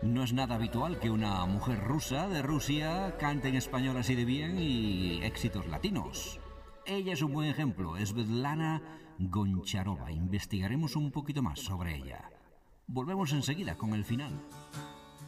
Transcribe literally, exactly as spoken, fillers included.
No es nada habitual que una mujer rusa de Rusia cante en español así de bien y éxitos latinos. Ella es un buen ejemplo, es Svetlana Goncharova. Investigaremos un poquito más sobre ella. Volvemos enseguida con el final.